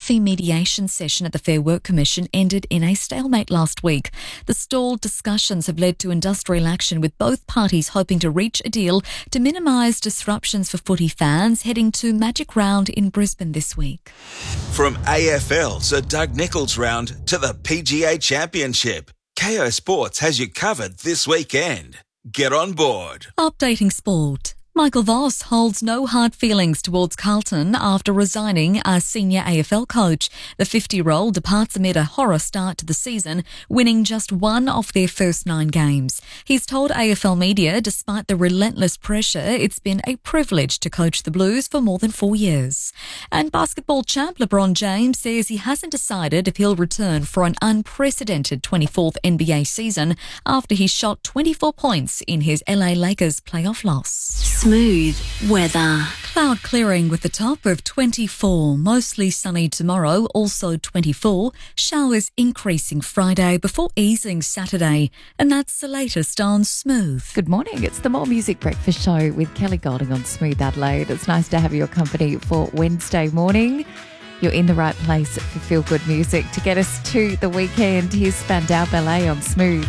lengthy mediation session at the Fair Work Commission ended in a stalemate last week. The stalled discussions have led to industrial action, with both parties hoping to reach a deal to minimise disruptions for footy fans heading to Magic Round in Brisbane this week. From AFL's Doug Nicholls Round to the PGA Championship, Kayo Sports has you covered this weekend. Get on board. Updating sport. Michael Voss holds no hard feelings towards Carlton after resigning as senior AFL coach. The 50-year-old departs amid a horror start to the season, winning just one of their first 9 games. He's told AFL media, despite the relentless pressure, it's been a privilege to coach the Blues for more than 4 years. And basketball champ LeBron James says he hasn't decided if he'll return for an unprecedented 24th NBA season after he shot 24 points in his LA Lakers playoff loss. Smooth weather. Cloud clearing with a top of 24. Mostly sunny tomorrow, also 24. Showers increasing Friday before easing Saturday. And that's the latest on Smooth. Good morning. It's the More Music Breakfast Show with Kelly Golding on Smooth Adelaide. It's nice to have your company for Wednesday morning. You're in the right place for feel-good music to get us to the weekend. Here's Spandau Ballet on Smooth.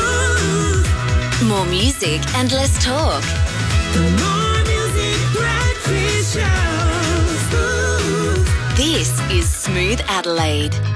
More music and less talk. More Music Breakfast Show. This is Smooth Adelaide.